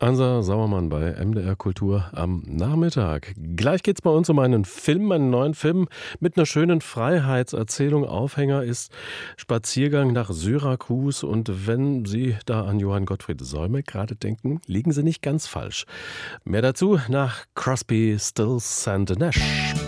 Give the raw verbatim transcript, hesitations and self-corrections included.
Ansa Sauermann bei M D R Kultur am Nachmittag. Gleich geht's bei uns um einen Film, einen neuen Film mit einer schönen Freiheitserzählung. Aufhänger ist Spaziergang nach Syrakus, und wenn Sie da an Johann Gottfried Solmecke gerade denken, liegen Sie nicht ganz falsch. Mehr dazu nach Crosby, Stills and Nash.